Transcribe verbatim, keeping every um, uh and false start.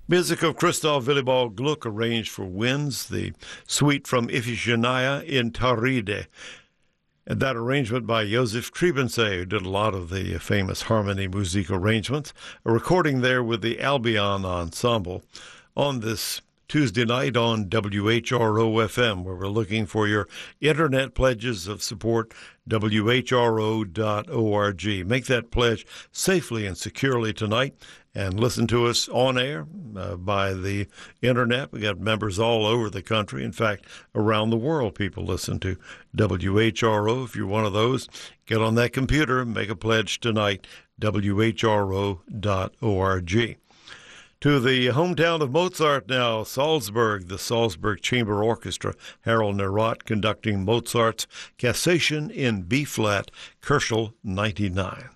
Music of Christoph Willibald Gluck, arranged for winds, the suite from Iphigenia in Tauride. And that arrangement by Josef Trebensee, who did a lot of the famous harmony music arrangements. A recording there with the Albion Ensemble on this Tuesday night on W H R O F M, where we're looking for your internet pledges of support, W H R O dot org. Make that pledge safely and securely tonight and listen to us on air uh, by the internet. We got members all over the country. In fact, around the world, people listen to W H R O. If you're one of those, get on that computer and make a pledge tonight, W H R O dot org. To the hometown of Mozart now, Salzburg, the Salzburg Chamber Orchestra, Harold Neurath conducting Mozart's Cassation in B-flat, Koelschel ninety-nine.